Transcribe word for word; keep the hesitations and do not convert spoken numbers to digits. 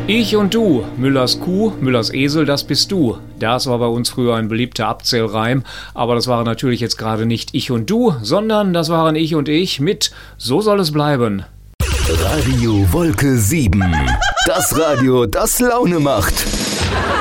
Ich und du, Müllers Kuh, Müllers Esel, das bist du. Das war bei uns früher ein beliebter Abzählreim, aber das waren natürlich jetzt gerade nicht ich und du, sondern das waren ich und ich mit So soll es bleiben. Radio Wolke sieben. Das Radio, das Laune macht.